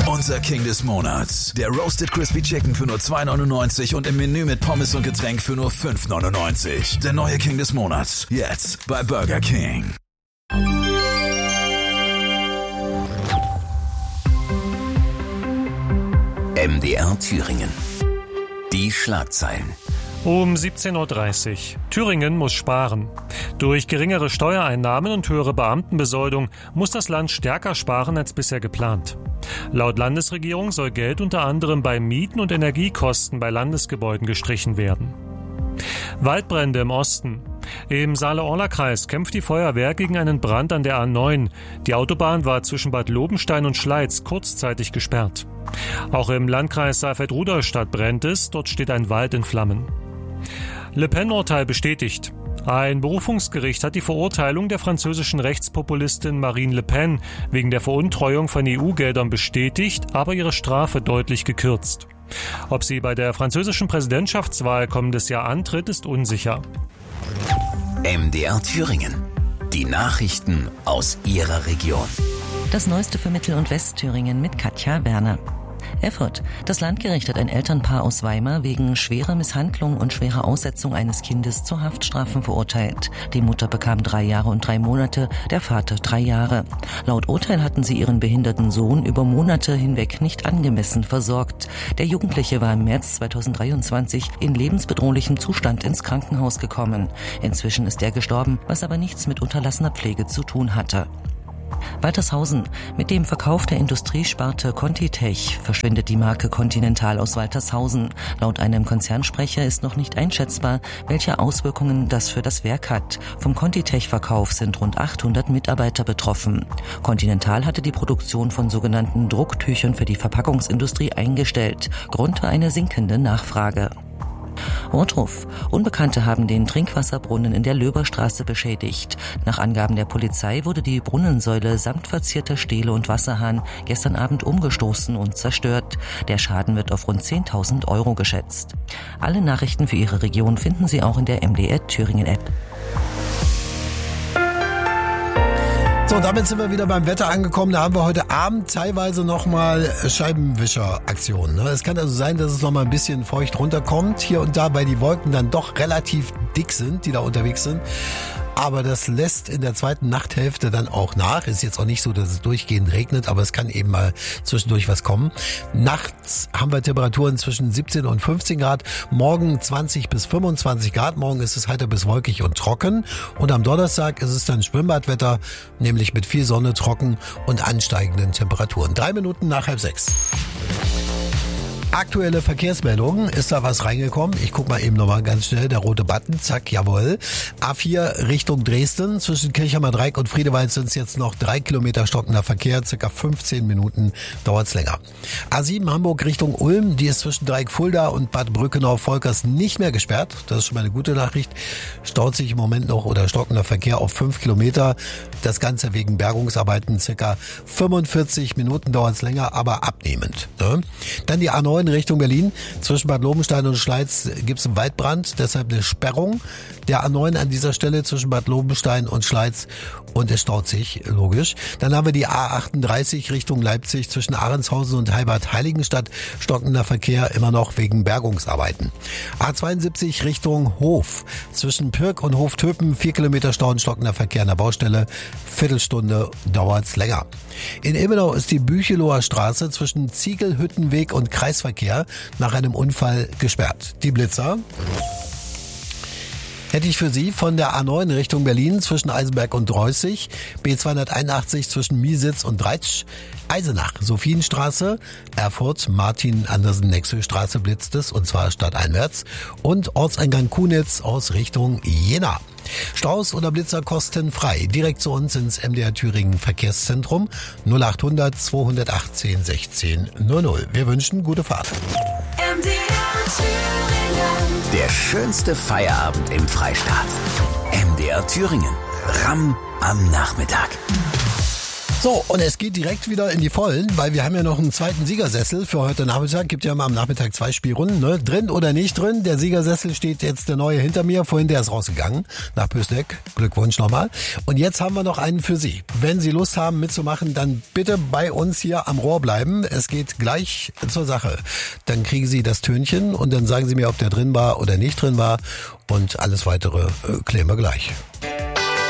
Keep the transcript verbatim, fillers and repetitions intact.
Unser King des Monats. Der Roasted Crispy Chicken für nur zwei neunundneunzig und im Menü mit Pommes und Getränk für nur fünf neunundneunzig. Der neue King des Monats. Jetzt bei Burger King. M D R Thüringen. Die Schlagzeilen. Um siebzehn Uhr dreißig. Thüringen muss sparen. Durch geringere Steuereinnahmen und höhere Beamtenbesoldung muss das Land stärker sparen als bisher geplant. Laut Landesregierung soll Geld unter anderem bei Mieten und Energiekosten bei Landesgebäuden gestrichen werden. Waldbrände im Osten. Im Saale-Orla-Kreis kämpft die Feuerwehr gegen einen Brand an der A neun. Die Autobahn war zwischen Bad Lobenstein und Schleiz kurzzeitig gesperrt. Auch im Landkreis Saalfeld-Rudolstadt brennt es, dort steht ein Wald in Flammen. Le Pen-Urteil bestätigt. Ein Berufungsgericht hat die Verurteilung der französischen Rechtspopulistin Marine Le Pen wegen der Veruntreuung von E U-Geldern bestätigt, aber ihre Strafe deutlich gekürzt. Ob sie bei der französischen Präsidentschaftswahl kommendes Jahr antritt, ist unsicher. M D R Thüringen. Die Nachrichten aus Ihrer Region. Das Neueste für Mittel- und Westthüringen mit Katja Werner. Erfurt. Das Landgericht hat ein Elternpaar aus Weimar wegen schwerer Misshandlung und schwerer Aussetzung eines Kindes zu Haftstrafen verurteilt. Die Mutter bekam drei Jahre und drei Monate, der Vater drei Jahre. Laut Urteil hatten sie ihren behinderten Sohn über Monate hinweg nicht angemessen versorgt. Der Jugendliche war im März zweitausenddreiundzwanzig in lebensbedrohlichem Zustand ins Krankenhaus gekommen. Inzwischen ist er gestorben, was aber nichts mit unterlassener Pflege zu tun hatte. Waltershausen. Mit dem Verkauf der Industriesparte Contitech verschwindet die Marke Continental aus Waltershausen. Laut einem Konzernsprecher ist noch nicht einschätzbar, welche Auswirkungen das für das Werk hat. Vom Contitech-Verkauf sind rund achthundert Mitarbeiter betroffen. Continental hatte die Produktion von sogenannten Drucktüchern für die Verpackungsindustrie eingestellt. Grund war eine sinkende Nachfrage. Ortruf. Unbekannte haben den Trinkwasserbrunnen in der Löberstraße beschädigt. Nach Angaben der Polizei wurde die Brunnensäule samt verzierter Stele und Wasserhahn gestern Abend umgestoßen und zerstört. Der Schaden wird auf rund zehntausend Euro geschätzt. Alle Nachrichten für Ihre Region finden Sie auch in der M D R Thüringen App. So, damit sind wir wieder beim Wetter angekommen. Da haben wir heute Abend teilweise nochmal Scheibenwischer-Aktionen. Es kann also sein, dass es nochmal ein bisschen feucht runterkommt. Hier und da, weil die Wolken dann doch relativ dick sind, die da unterwegs sind. Aber das lässt in der zweiten Nachthälfte dann auch nach. Ist jetzt auch nicht so, dass es durchgehend regnet, aber es kann eben mal zwischendurch was kommen. Nachts haben wir Temperaturen zwischen siebzehn und fünfzehn Grad. Morgen zwanzig bis fünfundzwanzig Grad. Morgen ist es heiter bis wolkig und trocken. Und am Donnerstag ist es dann Schwimmbadwetter, nämlich mit viel Sonne, trocken und ansteigenden Temperaturen. Drei Minuten nach halb sechs. Aktuelle Verkehrsmeldungen. Ist da was reingekommen? Ich guck mal eben nochmal ganz schnell. Der rote Button. Zack, jawohl. A vier Richtung Dresden. Zwischen Kirchheimer Dreieck und Friedewald sind es jetzt noch drei Kilometer stockender Verkehr. Circa fünfzehn Minuten dauert's länger. A sieben Hamburg Richtung Ulm. Die ist zwischen Dreieck Fulda und Bad Brückenau-Volkers nicht mehr gesperrt. Das ist schon mal eine gute Nachricht. Staut sich im Moment noch oder stockender Verkehr auf fünf Kilometer. Das Ganze wegen Bergungsarbeiten. Circa fünfundvierzig Minuten dauert's länger, aber abnehmend. Ne? Dann die A neun Richtung Berlin. Zwischen Bad Lobenstein und Schleiz gibt es einen Waldbrand, deshalb eine Sperrung der A neun an dieser Stelle zwischen Bad Lobenstein und Schleiz und es staut sich, logisch. Dann haben wir die A achtunddreißig Richtung Leipzig zwischen Ahrendshausen und Heilbad-Heiligenstadt, stockender Verkehr immer noch wegen Bergungsarbeiten. A zweiundsiebzig Richtung Hof zwischen Pirk und Hoftöpen, vier Kilometer Stau und stockender Verkehr an der Baustelle, Viertelstunde dauert's länger. In Ilmenau ist die Bücheloher Straße zwischen Ziegelhüttenweg und Kreisverkehr nach einem Unfall gesperrt. Die Blitzer hätte ich für Sie von der A neun Richtung Berlin zwischen Eisenberg und Dreußig, B zweihunderteinundachtzig zwischen Miesitz und Breitsch, Eisenach, Sophienstraße, Erfurt, Martin-Andersen-Nexel-Straße blitzt es, und zwar stadteinwärts, und Ortseingang Kunitz aus Richtung Jena. Staus oder Blitzer kostenfrei. Direkt zu uns ins M D R Thüringen Verkehrszentrum null achthundert zweihundertachtzehn sechzehn null null. Wir wünschen gute Fahrt. M D R Thüringen. Der schönste Feierabend im Freistaat. M D R Thüringen. R A M am Nachmittag. So, und es geht direkt wieder in die Vollen, weil wir haben ja noch einen zweiten Siegersessel für heute Nachmittag. Gibt ja immer am Nachmittag zwei Spielrunden, ne? Drin oder nicht drin. Der Siegersessel steht jetzt der neue hinter mir. Vorhin der ist rausgegangen nach Püßneck. Glückwunsch nochmal. Und jetzt haben wir noch einen für Sie. Wenn Sie Lust haben mitzumachen, dann bitte bei uns hier am Rohr bleiben. Es geht gleich zur Sache. Dann kriegen Sie das Tönchen und dann sagen Sie mir, ob der drin war oder nicht drin war. Und alles weitere äh, klären wir gleich.